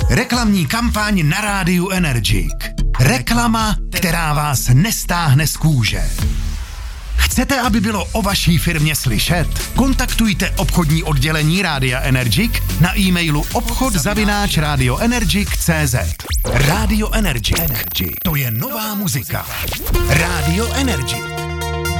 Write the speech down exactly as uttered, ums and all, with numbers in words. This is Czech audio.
Reklamní kampaň na rádiu Energic. Reklama, která vás nestáhne z kůže. Chcete, aby bylo o vaší firmě slyšet? Kontaktujte obchodní oddělení Rádia Energic na e-mailu obchod zavináč radioenergic tečka cé zet. Radio Energic. To je nová muzika. Radio Energic.